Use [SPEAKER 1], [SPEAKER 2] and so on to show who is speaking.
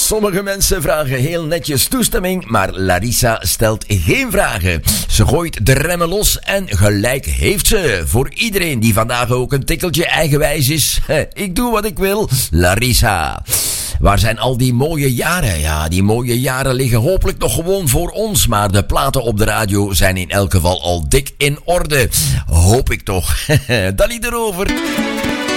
[SPEAKER 1] Sommige mensen vragen heel netjes toestemming, maar Larissa stelt geen vragen. Ze gooit de remmen los en gelijk heeft ze. Voor iedereen die vandaag ook een tikkeltje eigenwijs is. Ik doe wat ik wil, Larissa. Waar zijn al die mooie jaren? Ja, die mooie jaren liggen hopelijk nog gewoon voor ons. Maar de platen op de radio zijn in elk geval al dik in orde. Hoop ik toch. Dali erover.